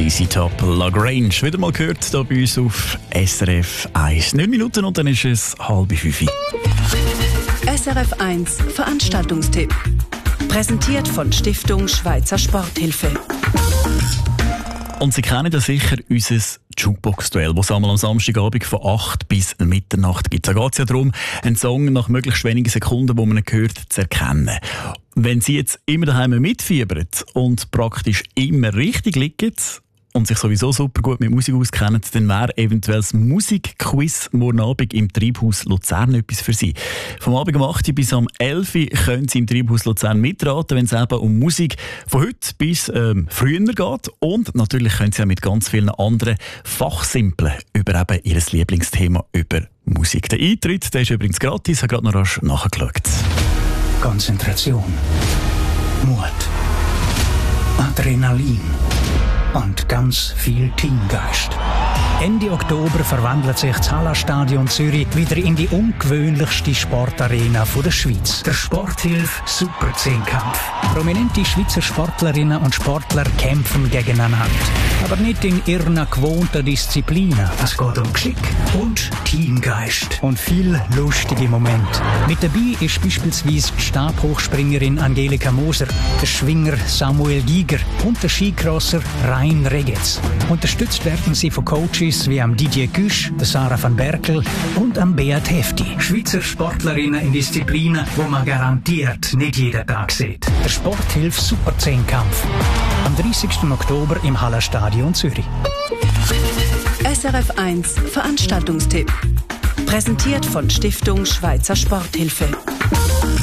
ZZ Top, Lagrange. Wieder mal gehört hier bei uns auf SRF 1. 9 Minuten und dann ist es 4:30. SRF 1 Veranstaltungstipp. Präsentiert von Stiftung Schweizer Sporthilfe. Und Sie kennen ja sicher unser Jukebox-Duell, das es am Samstagabend von 8 bis Mitternacht gibt. Da geht es ja darum, einen Song nach möglichst wenigen Sekunden, wo man ihn hört, zu erkennen. Wenn Sie jetzt immer daheim mitfiebern und praktisch immer richtig liegen und sich sowieso super gut mit Musik auskennen, dann wäre eventuell das Musikquiz morgen Abend im Treibhaus Luzern etwas für Sie. Vom Abend um 8 bis am 11 können Sie im Treibhaus Luzern mitraten, wenn es eben um Musik von heute bis früher geht. Und natürlich können Sie auch mit ganz vielen anderen Fachsimpeln über eben Ihr Lieblingsthema über Musik. Der Eintritt, der ist übrigens gratis, ich habe gerade noch rasch nachgeschaut. Konzentration, Mut, Adrenalin und ganz viel Teamgeist. Ende Oktober verwandelt sich das Hallenstadion Zürich wieder in die ungewöhnlichste Sportarena der Schweiz. Der Sporthilfe Super 10-Kampf. Prominente Schweizer Sportlerinnen und Sportler kämpfen gegeneinander. Aber nicht in ihren gewohnten Disziplinen. Es geht um Geschick und Teamgeist. Und viel lustige Momente. Mit dabei ist beispielsweise die Stabhochspringerin Angelika Moser, der Schwinger Samuel Giger und der Skicrosser Rein Regetz. Unterstützt werden sie von Coaches wie am Didier Güsch, der Sarah van Berkel und am Beat Hefti. Schweizer Sportlerinnen in Disziplinen, wo man garantiert nicht jeden Tag sieht. Der Sporthilfe Super 10-Kampf. Am 30. Oktober im Hallenstadion Zürich. SRF 1 Veranstaltungstipp. Präsentiert von Stiftung Schweizer Sporthilfe.